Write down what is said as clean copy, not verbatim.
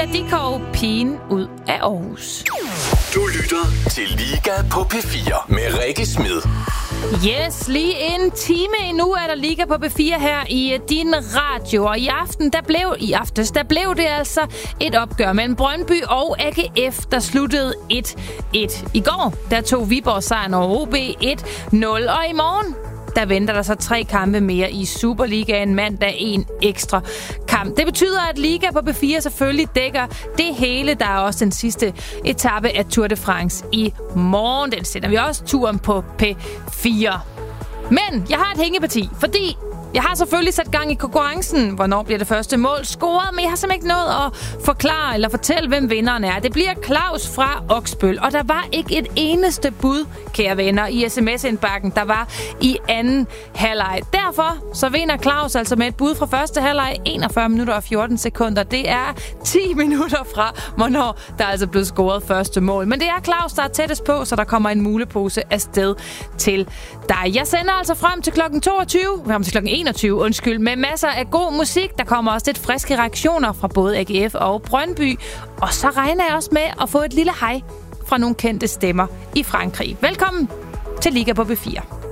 Camilla Dickow, pigen ud af Aarhus. Du lytter til Liga på P4 med Rikke Smed. Yes, lige en time endnu er der Liga på P4 her i din radio. Og i aftes blev det altså et opgør mellem Brøndby og AGF, der sluttede 1-1. I går, der tog Viborg sejren over OB 1-0. Og i morgen, der venter der så 3 kampe mere i Superligaen, mandag en ekstra kamp. Det betyder, at Liga på P4 selvfølgelig dækker det hele. Der er også den sidste etape af Tour de France i morgen. Den sender vi også turen på P4. Men jeg har et hængeparti, fordi jeg har selvfølgelig sat gang i konkurrencen. Hvornår bliver det første mål scoret? Men jeg har simpelthen ikke nået at forklare eller fortælle, hvem vinderen er. Det bliver Claus fra Oksbøl. Og der var ikke et eneste bud, kære venner, i sms-indbakken, der var i anden halvleg. Derfor så vinder Claus altså med et bud fra første halvleg 41 minutter og 14 sekunder. Det er 10 minutter fra, hvornår der er altså blevet scoret første mål. Men det er Claus, der er tættest på, så der kommer en mulepose afsted til dig. Jeg sender altså frem til klokken 21, med masser af god musik. Der kommer også lidt friske reaktioner fra både AGF og Brøndby. Og så regner jeg også med at få et lille hej fra nogle kendte stemmer i Frankrig. Velkommen til Liga på P4.